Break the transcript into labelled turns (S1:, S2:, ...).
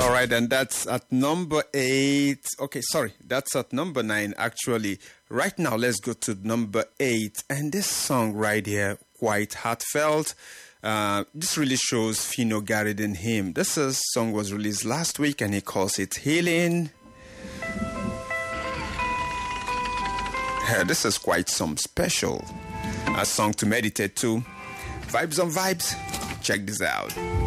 S1: All right, and that's at number 8. Okay, sorry, that's at number 9 actually. Right now, let's go to number 8. And this song right here, quite heartfelt. This really shows Fino Garrett in him. Song was released last week and he calls it Healing. This is quite some special. A song to meditate to. Vibes on vibes. Check this out.